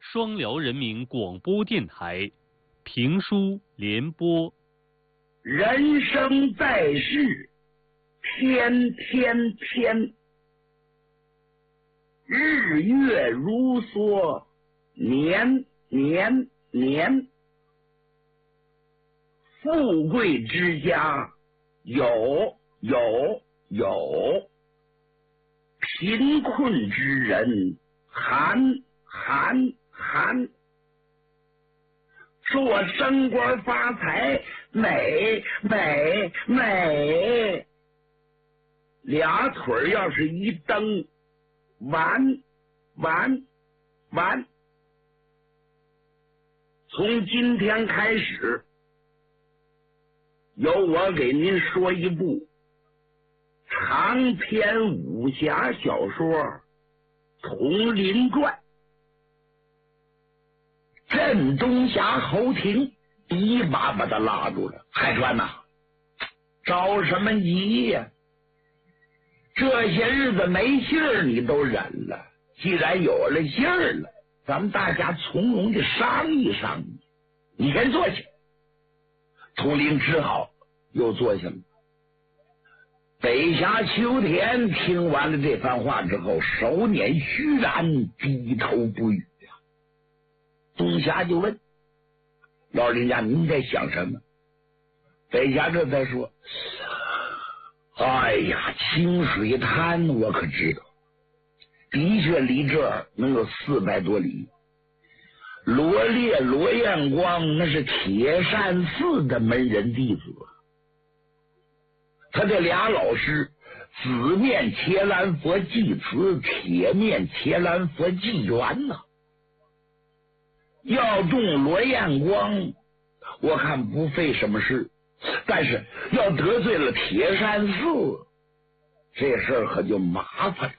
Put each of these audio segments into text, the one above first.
双辽人民广播电台评书联播。 人生在世，天天天，日月如梭，年年年。富贵之家有，贫困之人寒。做升官发财美，俩腿要是一蹬，完。从今天开始，由我给您说一部长篇武侠小说《佟林传》。镇东侠侯廷一把把他拉住了。海川呐，着什么急呀？这些日子没信儿你都忍了，既然有了信儿了，咱们大家从容的商议商议。你先坐下。佟林只好又坐下了。北侠秋田听完了这番话之后，手捻虚髯，低头不语。东侠就问老人家，您在想什么？北侠这才说，哎呀，清水滩我可知道，的确离这儿能有400多里。罗烈罗彦光那是铁扇寺的门人弟子，他这俩老师紫面伽蓝佛济慈，铁面伽蓝佛济元呐。要动罗彦光，我看不费什么事，但是要得罪了铁扇寺，这事儿可就麻烦了。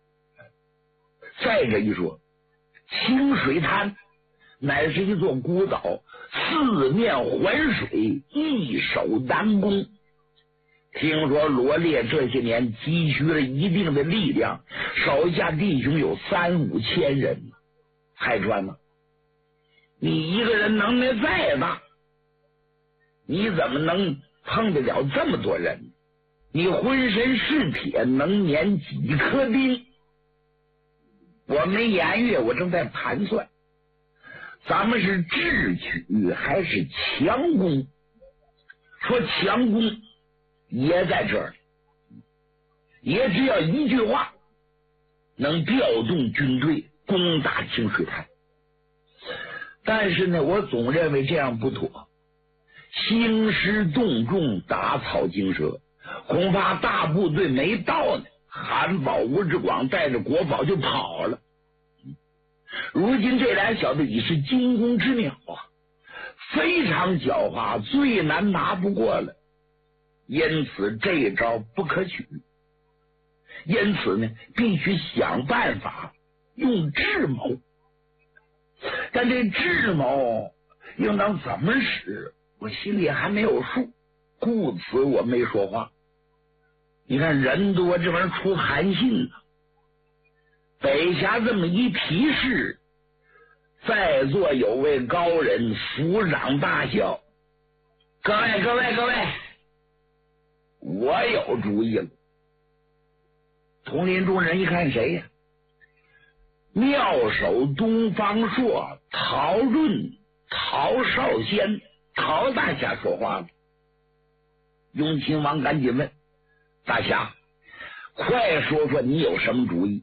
再者一说，清水滩乃是一座孤岛，四面环水，易守难攻。听说罗烈这些年积蓄了一定的力量，手下弟兄有3、5千人。海川呢，你一个人能耐再大，你怎么能碰得了这么多人？你浑身是铁，能碾几颗钉？我没言语，我正在盘算，咱们是智取还是强攻？说强攻也在这儿，也只要一句话能调动军队攻打清水滩。但是呢，我总认为这样不妥，兴师动众，打草惊蛇，恐怕大部队没到呢，韩宝、吴志广带着国宝就跑了。如今这俩小子已是惊弓之鸟啊，非常狡猾，最难拿不过了，因此这一招不可取。因此呢，必须想办法用智谋。但这智谋应当怎么使，我心里还没有数，故此我没说话。你看人多，这玩意儿出寒信了。北峡这么一提示，在座有位高人抚掌大笑，各位，我有主意了。佟林众人一看，谁呀？妙手东方朔、陶润、陶少先、陶大侠说话了。雍亲王赶紧问大侠，快说说你有什么主意？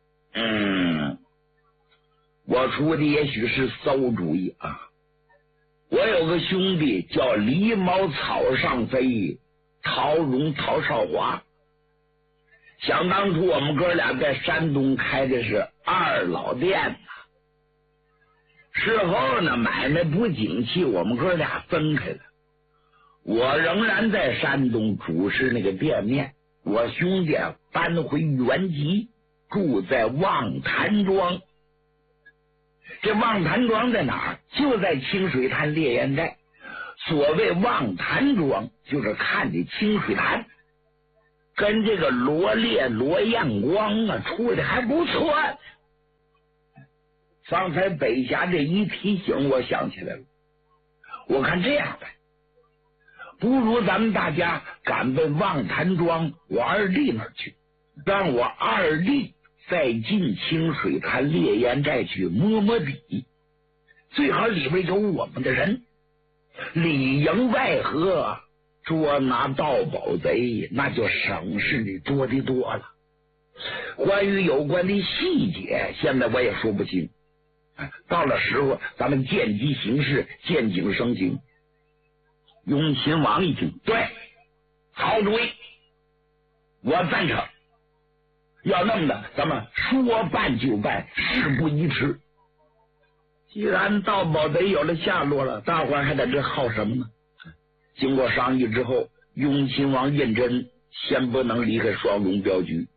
我出的也许是馊主意啊。我有个兄弟叫狸猫草上飞，陶荣、陶少华。想当初我们哥俩在山东开的是2老店，事后呢买卖不景气，我们哥俩分开了。我仍然在山东主持那个店面，我兄弟搬回原籍，住在望潭庄。这望潭庄在哪儿？就在清水滩烈焰寨。所谓望潭庄，就是看着清水滩，跟这个罗烈罗彦光啊处的还不错。 方才北峡这一提醒，我想起来了。我看这样的，不如咱们大家赶奔望潭庄我二弟那儿去，让我二弟再进清水潭烈焰寨去摸摸底，最好里边有我们的人，里应外合，捉拿盗宝贼，那就省事的多的多了。关于有关的细节，现在我也说不清。到了时候，咱们见机行事，见景生情。雍亲王一听，对，好主意，我赞成。要那么的，咱们说办就办，事不宜迟。既然盗宝贼有了下落了，大伙儿还在这耗什么呢？经过商议之后，雍亲王胤禛先不能离开双龙镖局，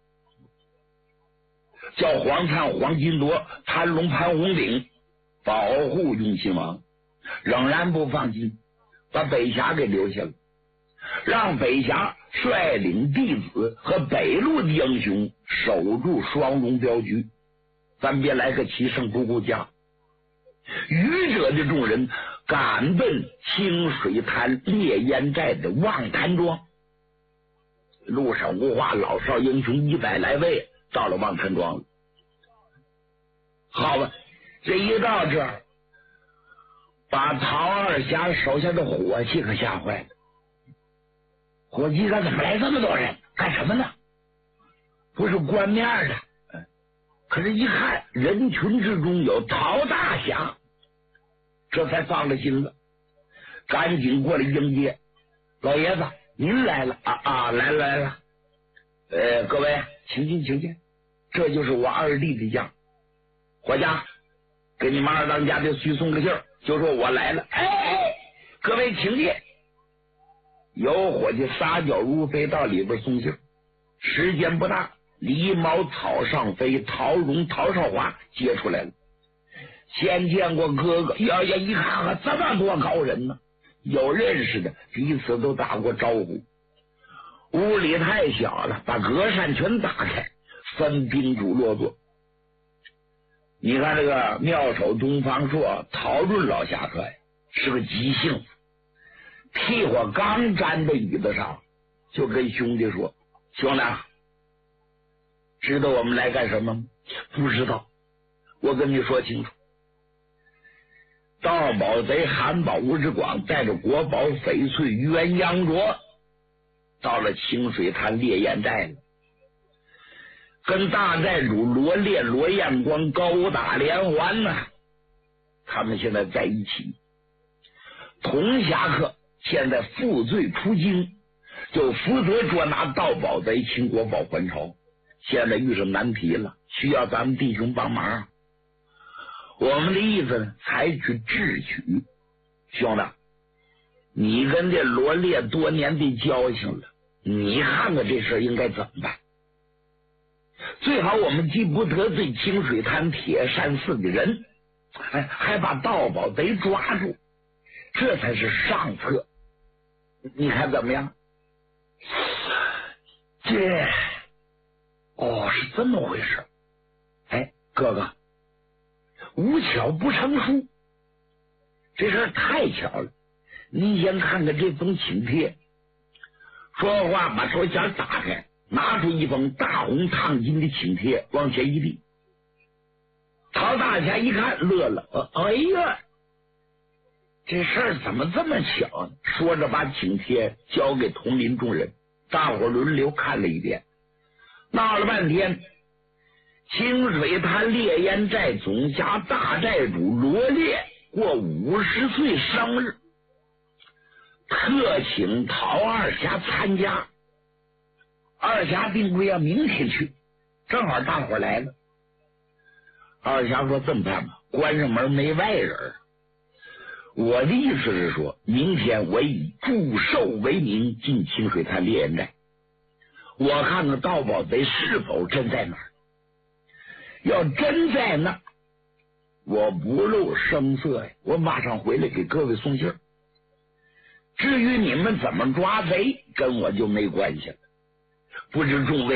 叫黄灿、黄金铎、潘龙、潘红顶保护雍亲王，仍然不放心，把北峡给留下了，让北峡率领弟子和北路的英雄守住双龙镖局，咱别来个齐胜不顾家。余者的众人赶奔清水滩烈焰寨的望潭庄，路上无话，老少英雄100来位到了望潭庄了。好吧，这一到这儿，把陶二侠手下的伙计可吓坏了。伙计他怎么来这么多人？干什么呢？不是官面的，可是一看人群之中有陶大侠，这才放了心了，赶紧过来迎接。老爷子，您来了来了。各位请进请进，这就是我二弟的家。伙家，给你们二当家的徐送个信儿，就说我来了。各位请进。有伙计撒脚如飞到里边送信，时间不大，狸猫草上飞，陶荣、陶少华接出来了。先见过哥哥，呀，一看这么多高人呢，有认识的，彼此都打过招呼。屋里太小了，把隔扇全打开，分宾主落座。你看这个妙手东方朔陶润老侠客呀，是个急性子，屁股刚站在椅子上，就跟兄弟说：“兄弟，知道我们来干什么吗？”不知道。我跟你说清楚，盗宝贼韩宝吴志广带着国宝翡翠鸳鸯镯到了清水滩烈焰寨了，跟大寨主罗烈、罗彦光高打连环呢。他们现在在一起，童侠客现在负罪出京，就负责捉拿盗宝贼，清国宝还朝。现在遇上难题了，需要咱们弟兄帮忙。我们的意思呢，采取智取。兄弟，你跟这罗烈多年的交情了，你看看这事应该怎么办？最好我们既不得罪清水滩铁扇寺的人，还把盗宝贼抓住，这才是上策。你看怎么样？是这么回事。哥哥，无巧不成书，这事太巧了。你先看看这封请帖。说话把手签打开，拿出一封大红烫金的请帖，往前一递。陶大侠一看乐了，哎呀，这事儿怎么这么巧呢？说着把请帖交给同林众人，大伙轮流看了一遍。闹了半天，清水滩烈焰寨总辖大寨主罗烈过50岁生日，特请陶二侠参加。二侠定规明天去，正好大伙来了。二侠说：“这么办吧，关上门没外人。我的意思是说，明天我以祝寿为名进清水滩烈焰寨，我看看盗宝贼是否真在哪儿。要真在那儿，我不露声色呀，我马上回来给各位送信。至于你们怎么抓贼，跟我就没关系了。不知众位